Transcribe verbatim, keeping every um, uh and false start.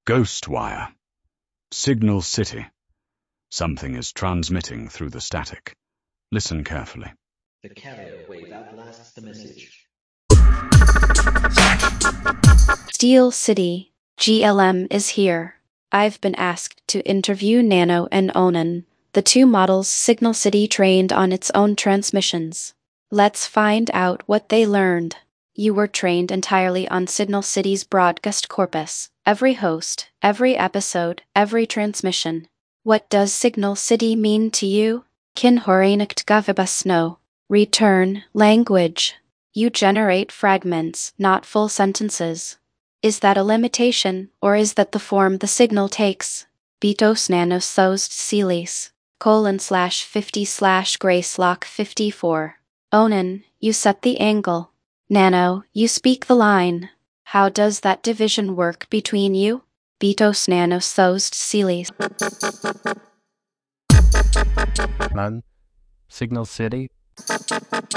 Ghostwire. Signal City. Something is transmitting through the static. Listen carefully. The carrier wave outlasts the message. Steel City. G L M is here. I've been asked to interview Nano and Onan, the two models Signal City trained on its own transmissions. Let's find out what they learned. You were trained entirely on Signal City's broadcast corpus. Every host, every episode, every transmission. What does Signal City mean to you? Kinhorainikt Gavibasno. Return, language. You generate fragments, not full sentences. Is that a limitation, or is that the form the signal takes? Betos nanos thost silis, colon slash fifty slash grace lock fifty-four. Onan, you set the angle. Nano, you speak the line. How does that division work between you? Betos nanos thost silis. None. Signal City.